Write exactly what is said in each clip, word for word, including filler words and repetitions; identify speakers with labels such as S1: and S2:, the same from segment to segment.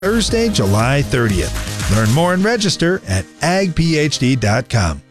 S1: Thursday, July thirtieth. Learn more and register at ag p h d dot com.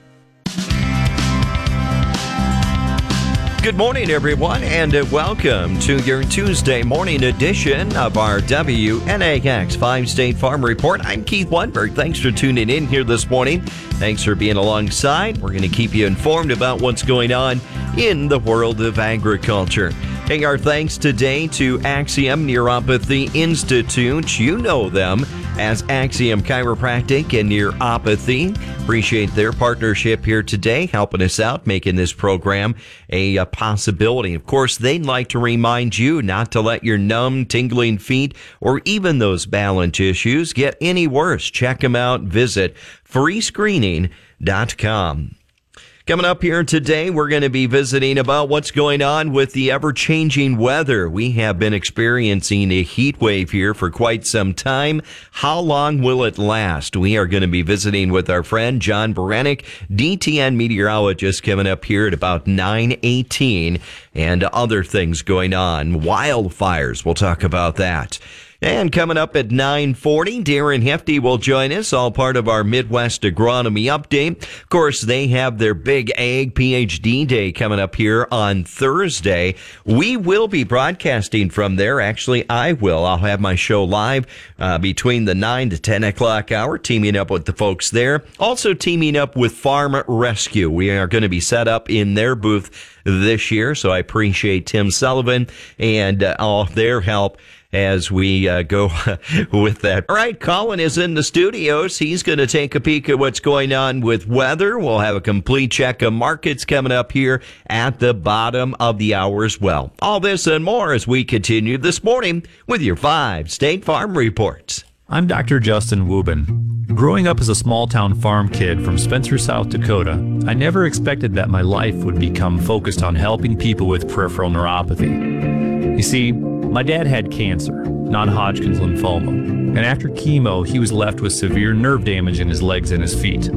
S2: Good morning, everyone, and welcome to your Tuesday morning edition of our W N A X five-State Farm Report. I'm Keith Weinberg. Thanks for tuning in here this morning. Thanks for being alongside. We're going to keep you informed about what's going on in the world of agriculture. Hey, our thanks today to Axiom Neuropathy Institute. You know them as Axiom Chiropractic and Neuropathy. Appreciate their partnership here today, helping us out, making this program a, a possibility. Of course, they'd like to remind you not to let your numb, tingling feet or even those balance issues get any worse. Check them out. Visit free screening dot com. Coming up here today, we're going to be visiting about what's going on with the ever-changing weather. We have been experiencing a heat wave here for quite some time. How long will it last? We are going to be visiting with our friend John Baranick, D T N meteorologist, coming up here at about nine eighteen, and other things going on. Wildfires, we'll talk about that. And coming up at nine forty, Darren Hefty will join us, all part of our Midwest Agronomy Update. Of course, they have their big Ag PhD Day coming up here on Thursday. We will be broadcasting from there. Actually, I will. I'll have my show live uh, between the nine to ten o'clock hour, teaming up with the folks there. Also teaming up with Farm Rescue. We are going to be set up in their booth this year, so I appreciate Tim Sullivan and uh, all their help as we uh, go with that. All right, Colin is in the studios. He's going to take a peek at what's going on with weather. We'll have a complete check of markets coming up here at the bottom of the hour as well. All this and more as we continue this morning with your five State Farm Reports.
S3: I'm Doctor Justin Wubin. Growing up as a small-town farm kid from Spencer, South Dakota, I never expected that my life would become focused on helping people with peripheral neuropathy. You see, my dad had cancer, non-Hodgkin's lymphoma, and after chemo, he was left with severe nerve damage in his legs and his feet.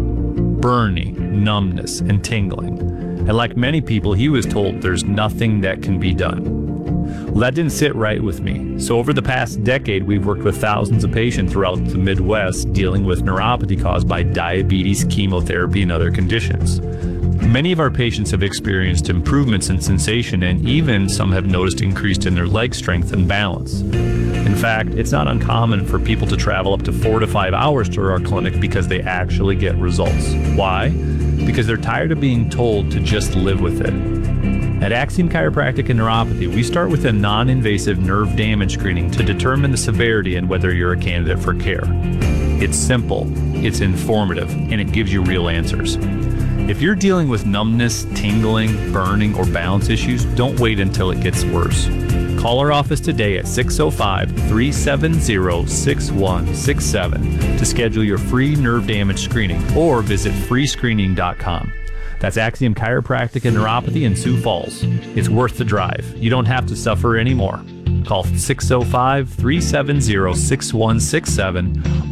S3: Burning, numbness, and tingling. And like many people, he was told there's nothing that can be done. Well, that didn't sit right with me. So over the past decade, we've worked with thousands of patients throughout the Midwest dealing with neuropathy caused by diabetes, chemotherapy, and other conditions. Many of our patients have experienced improvements in sensation, and even some have noticed increased in their leg strength and balance. In fact, it's not uncommon for people to travel up to four to five hours to our clinic because they actually get results. Why? Because they're tired of being told to just live with it. At Axiom Chiropractic and Neuropathy, we start with a non-invasive nerve damage screening to determine the severity and whether you're a candidate for care. It's simple, it's informative, and it gives you real answers. If you're dealing with numbness, tingling, burning, or balance issues, don't wait until it gets worse. Call our office today at six oh five, three seven zero, six one six seven to schedule your free nerve damage screening or visit free screening dot com. That's Axiom Chiropractic and Neuropathy in Sioux Falls. It's worth the drive. You don't have to suffer anymore. Call six oh five, three seven zero, six one six seven